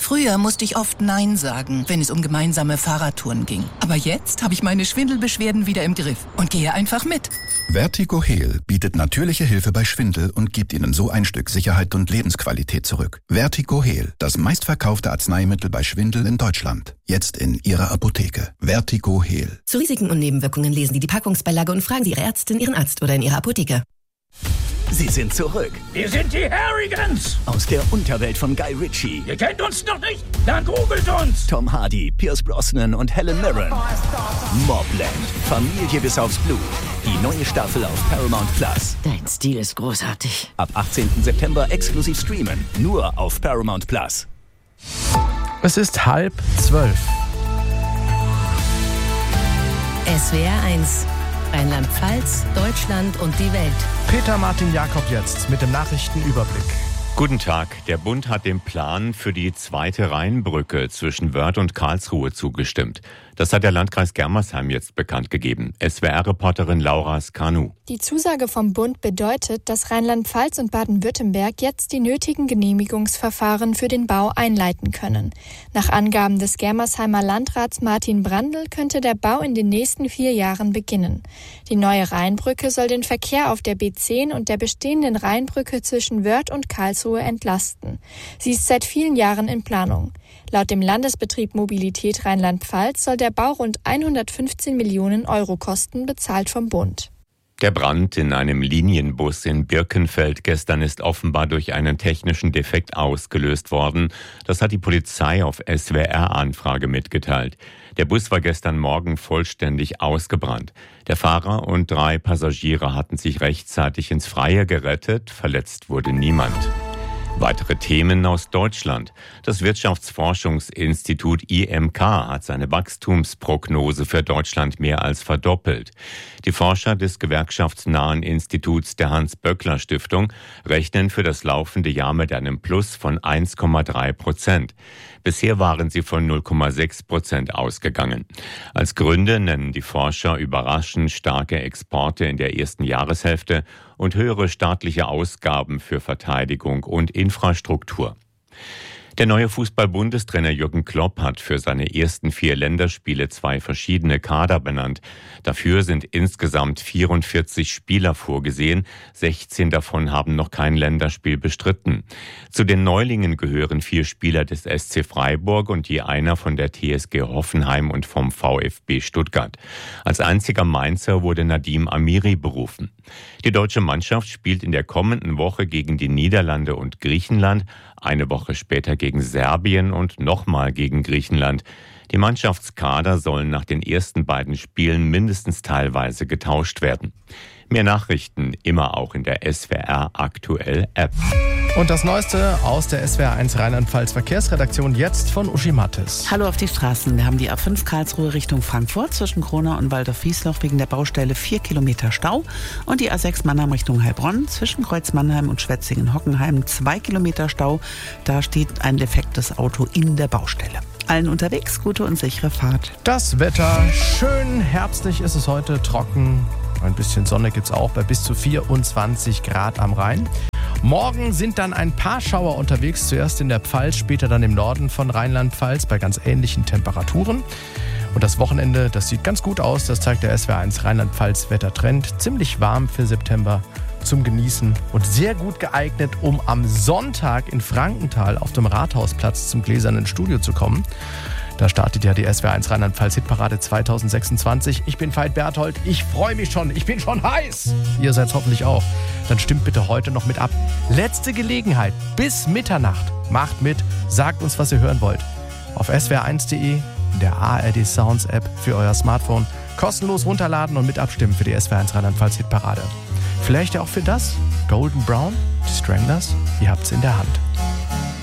Früher musste ich oft Nein sagen, wenn es um gemeinsame Fahrradtouren ging. Aber jetzt habe ich meine Schwindelbeschwerden wieder im Griff und gehe einfach mit. Vertigo Heal bietet natürliche Hilfe bei Schwindel und gibt Ihnen so ein Stück Sicherheit und Lebensqualität zurück. Vertigo Heal, das meistverkaufte Arzneimittel bei Schwindel in Deutschland. Jetzt in Ihrer Apotheke. Vertigo Heal. Zu Risiken und Nebenwirkungen lesen Sie die Packungsbeilage und fragen Sie Ihre Ärztin, Ihren Arzt oder in Ihrer Apotheke. Sie sind zurück. Wir sind die Harrigans. Aus der Unterwelt von Guy Ritchie. Ihr kennt uns noch nicht? Dann googelt uns. Tom Hardy, Pierce Brosnan und Helen Mirren. Mobland. Familie bis aufs Blut. Die neue Staffel auf Paramount Plus. Dein Stil ist großartig. Ab 18. September exklusiv streamen. Nur auf Paramount Plus. Es ist 11:30. SWR 1. Rheinland-Pfalz, Deutschland und die Welt. Peter Martin Jakob jetzt mit dem Nachrichtenüberblick. Guten Tag. Der Bund hat dem Plan für die zweite Rheinbrücke zwischen Wörth und Karlsruhe zugestimmt. Das hat der Landkreis Germersheim jetzt bekannt gegeben. SWR-Reporterin Laura Skanu. Die Zusage vom Bund bedeutet, dass Rheinland-Pfalz und Baden-Württemberg jetzt die nötigen Genehmigungsverfahren für den Bau einleiten können. Nach Angaben des Germersheimer Landrats Martin Brandl könnte der Bau in den nächsten 4 Jahren beginnen. Die neue Rheinbrücke soll den Verkehr auf der B10 und der bestehenden Rheinbrücke zwischen Wörth und Karlsruhe entlasten. Sie ist seit vielen Jahren in Planung. Laut dem Landesbetrieb Mobilität Rheinland-Pfalz soll der Bau rund 115 Millionen Euro kosten, bezahlt vom Bund. Der Brand in einem Linienbus in Birkenfeld gestern ist offenbar durch einen technischen Defekt ausgelöst worden. Das hat die Polizei auf SWR-Anfrage mitgeteilt. Der Bus war gestern Morgen vollständig ausgebrannt. Der Fahrer und 3 Passagiere hatten sich rechtzeitig ins Freie gerettet. Verletzt wurde niemand. Weitere Themen aus Deutschland. Das Wirtschaftsforschungsinstitut IMK hat seine Wachstumsprognose für Deutschland mehr als verdoppelt. Die Forscher des gewerkschaftsnahen Instituts der Hans-Böckler-Stiftung rechnen für das laufende Jahr mit einem Plus von 1,3%. Bisher waren sie von 0,6% ausgegangen. Als Gründe nennen die Forscher überraschend starke Exporte in der ersten Jahreshälfte und höhere staatliche Ausgaben für Verteidigung und Infrastruktur. Der neue Fußball-Bundestrainer Jürgen Klopp hat für seine ersten 4 Länderspiele 2 verschiedene Kader benannt. Dafür sind insgesamt 44 Spieler vorgesehen. 16 davon haben noch kein Länderspiel bestritten. Zu den Neulingen gehören 4 Spieler des SC Freiburg und je einer von der TSG Hoffenheim und vom VfB Stuttgart. Als einziger Mainzer wurde Nadim Amiri berufen. Die deutsche Mannschaft spielt in der kommenden Woche gegen die Niederlande und Griechenland, eine Woche später gegen Serbien und nochmal gegen Griechenland. Die Mannschaftskader sollen nach den ersten beiden Spielen mindestens teilweise getauscht werden. Mehr Nachrichten immer auch in der SWR Aktuell App. Und das Neueste aus der SWR 1 Rheinland-Pfalz Verkehrsredaktion jetzt von Uschi Mattes. Hallo auf die Straßen. Wir haben die A5 Karlsruhe Richtung Frankfurt zwischen Kronau und Waldorf-Wiesloch wegen der Baustelle 4 Kilometer Stau. Und die A6 Mannheim Richtung Heilbronn zwischen Kreuz Mannheim und Schwetzingen-Hockenheim 2 Kilometer Stau. Da steht ein defektes Auto in der Baustelle. Allen unterwegs gute und sichere Fahrt. Das Wetter schön herbstlich ist es heute, trocken. Ein bisschen Sonne gibt's auch bei bis zu 24 Grad am Rhein. Morgen sind dann ein paar Schauer unterwegs, zuerst in der Pfalz, später dann im Norden von Rheinland-Pfalz bei ganz ähnlichen Temperaturen. Und das Wochenende, das sieht ganz gut aus, das zeigt der SWR1 Rheinland-Pfalz Wettertrend. Ziemlich warm für September zum Genießen und sehr gut geeignet, um am Sonntag in Frankenthal auf dem Rathausplatz zum gläsernen Studio zu kommen. Da startet ja die SWR1 Rheinland-Pfalz Hitparade 2026. Ich bin Veit Berthold, ich freue mich schon, ich bin schon heiß. Ihr seid hoffentlich auch. Dann stimmt bitte heute noch mit ab. Letzte Gelegenheit, bis Mitternacht. Macht mit, sagt uns, was ihr hören wollt. Auf swr1.de, in der ARD Sounds App für euer Smartphone. Kostenlos runterladen und mit abstimmen für die SWR1 Rheinland-Pfalz Hitparade. Vielleicht ja auch für das, Golden Brown, die Stranglers, ihr habt's in der Hand.